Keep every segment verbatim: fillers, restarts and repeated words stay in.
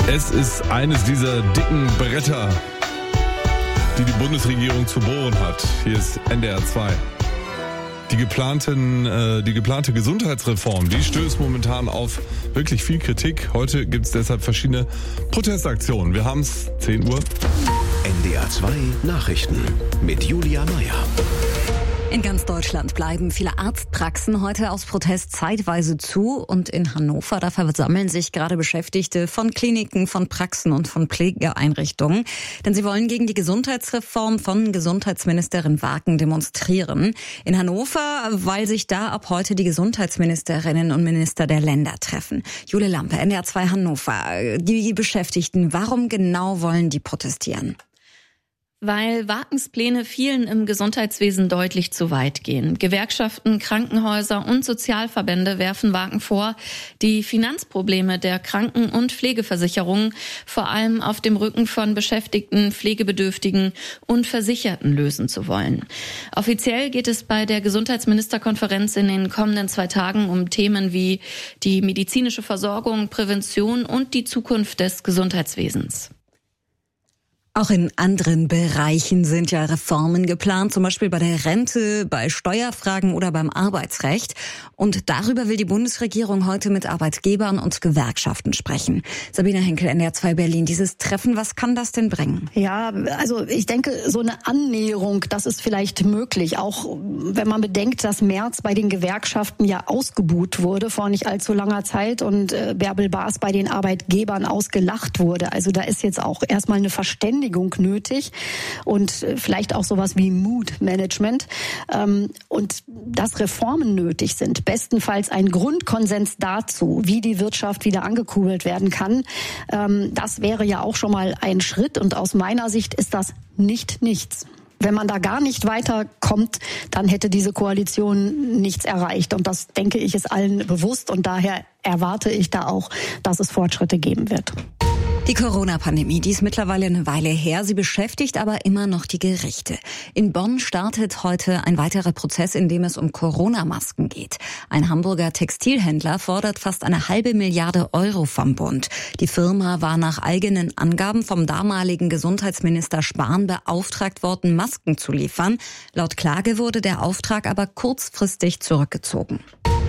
Es ist eines dieser dicken Bretter, die die Bundesregierung zu bohren hat. Hier ist N D R zwei. Die geplanten, äh, die geplante Gesundheitsreform, die stößt momentan auf wirklich viel Kritik. Heute gibt es deshalb verschiedene Protestaktionen. Wir haben es zehn Uhr. N D R zwei Nachrichten mit Julia Meyer. In ganz Deutschland bleiben viele Arztpraxen heute aus Protest zeitweise zu. Und in Hannover, da versammeln sich gerade Beschäftigte von Kliniken, von Praxen und von Pflegeeinrichtungen. Denn sie wollen gegen die Gesundheitsreform von Gesundheitsministerin Wagen demonstrieren. In Hannover, weil sich da ab heute die Gesundheitsministerinnen und Minister der Länder treffen. Jule Lampe, N D R zwei Hannover. Die Beschäftigten, warum genau wollen die protestieren? Weil Wagens Pläne vielen im Gesundheitswesen deutlich zu weit gehen. Gewerkschaften, Krankenhäuser und Sozialverbände werfen Wagen vor, die Finanzprobleme der Kranken- und Pflegeversicherungen vor allem auf dem Rücken von Beschäftigten, Pflegebedürftigen und Versicherten lösen zu wollen. Offiziell geht es bei der Gesundheitsministerkonferenz in den kommenden zwei Tagen um Themen wie die medizinische Versorgung, Prävention und die Zukunft des Gesundheitswesens. Auch in anderen Bereichen sind ja Reformen geplant, zum Beispiel bei der Rente, bei Steuerfragen oder beim Arbeitsrecht. Und darüber will die Bundesregierung heute mit Arbeitgebern und Gewerkschaften sprechen. Sabine Henkel, N D R zwei Berlin. Dieses Treffen, was kann das denn bringen? Ja, also ich denke, so eine Annäherung, das ist vielleicht möglich. Auch wenn man bedenkt, dass Merz bei den Gewerkschaften ja ausgebuht wurde vor nicht allzu langer Zeit und äh, Bärbel Baas bei den Arbeitgebern ausgelacht wurde. Also da ist jetzt auch erstmal eine Verständigung nötig und vielleicht auch sowas wie Mood-Management und dass Reformen nötig sind. Bestenfalls ein Grundkonsens dazu, wie die Wirtschaft wieder angekurbelt werden kann. Das wäre ja auch schon mal ein Schritt und aus meiner Sicht ist das nicht nichts. Wenn man da gar nicht weiterkommt, dann hätte diese Koalition nichts erreicht. Und das, denke ich, ist allen bewusst. Und daher erwarte ich da auch, dass es Fortschritte geben wird. Die Corona-Pandemie, die ist mittlerweile eine Weile her. Sie beschäftigt aber immer noch die Gerichte. In Bonn startet heute ein weiterer Prozess, in dem es um Corona-Masken geht. Ein Hamburger Textilhändler fordert fast eine halbe Milliarde Euro vom Bund. Die Firma war nach eigenen Angaben vom damaligen Gesundheitsminister Spahn beauftragt worden, Masken zu liefern. Laut Klage wurde der Auftrag aber kurzfristig zurückgezogen.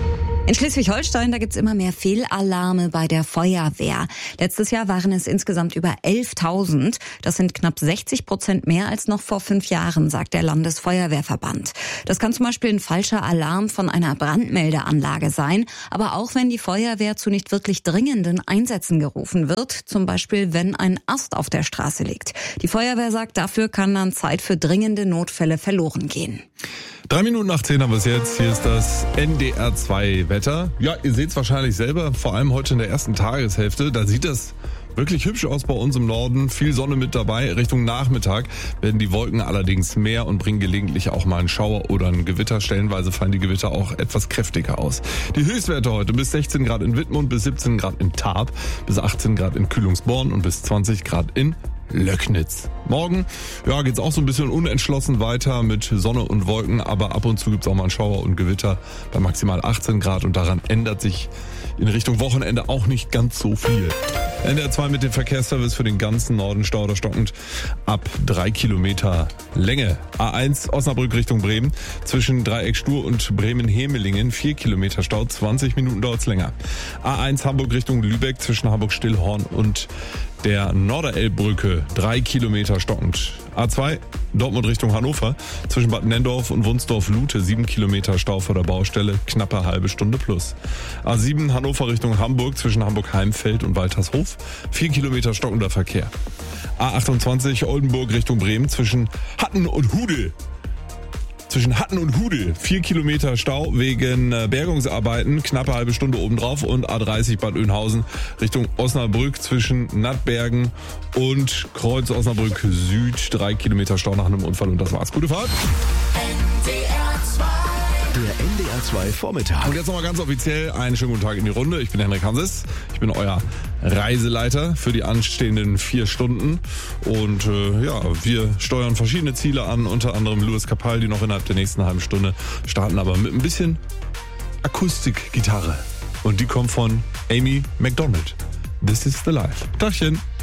In Schleswig-Holstein, da gibt's immer mehr Fehlalarme bei der Feuerwehr. Letztes Jahr waren es insgesamt über elftausend. Das sind knapp sechzig Prozent mehr als noch vor fünf Jahren, sagt der Landesfeuerwehrverband. Das kann zum Beispiel ein falscher Alarm von einer Brandmeldeanlage sein, aber auch wenn die Feuerwehr zu nicht wirklich dringenden Einsätzen gerufen wird, zum Beispiel wenn ein Ast auf der Straße liegt. Die Feuerwehr sagt, dafür kann dann Zeit für dringende Notfälle verloren gehen. Drei Minuten nach zehn haben wir es jetzt. Hier ist das N D R zwei Wetter. Ja, ihr seht es wahrscheinlich selber, vor allem heute in der ersten Tageshälfte. Da sieht es wirklich hübsch aus bei uns im Norden. Viel Sonne mit dabei. Richtung Nachmittag werden die Wolken allerdings mehr und bringen gelegentlich auch mal einen Schauer oder ein Gewitter. Stellenweise fallen die Gewitter auch etwas kräftiger aus. Die Höchstwerte heute bis sechzehn Grad in Wittmund, bis siebzehn Grad in Tarp, bis achtzehn Grad in Kühlungsborn und bis zwanzig Grad in Löcknitz. Morgen, ja, geht's auch so ein bisschen unentschlossen weiter mit Sonne und Wolken, aber ab und zu gibt's auch mal einen Schauer und Gewitter bei maximal achtzehn Grad und daran ändert sich in Richtung Wochenende auch nicht ganz so viel. N D R zwei mit dem Verkehrsservice für den ganzen Norden stauderstockend ab drei Kilometer Länge. A eins Osnabrück Richtung Bremen zwischen Dreieck Stur und Bremen-Hemelingen vier Kilometer Stau, zwanzig Minuten dauert's länger. A eins Hamburg Richtung Lübeck zwischen Hamburg-Stillhorn und der Norderelbbrücke drei Kilometer stockend. A zwei Dortmund Richtung Hannover zwischen Bad Nendorf und Wunsdorf-Lute sieben Kilometer Stau vor der Baustelle, knappe halbe Stunde plus. A sieben Hannover Richtung Hamburg zwischen Hamburg-Heimfeld und Waltershof vier Kilometer stockender Verkehr. A achtundzwanzig Oldenburg Richtung Bremen zwischen Hatten und Hudel. Zwischen Hatten und Hudel vier Kilometer Stau wegen Bergungsarbeiten, knappe halbe Stunde obendrauf. Und A dreißig Bad Oeynhausen Richtung Osnabrück zwischen Nattbergen und Kreuz Osnabrück Süd drei Kilometer Stau nach einem Unfall. Und das war's. Gute Fahrt. Der N D R zwei Vormittag. Und jetzt nochmal ganz offiziell einen schönen guten Tag in die Runde. Ich bin Henrik Hanses. Ich bin euer Reiseleiter für die anstehenden vier Stunden. Und äh, ja, wir steuern verschiedene Ziele an, unter anderem Louis Capaldi noch innerhalb der nächsten halben Stunde. Starten aber mit ein bisschen Akustikgitarre. Und die kommt von Amy McDonald. This is the life. Tachchen.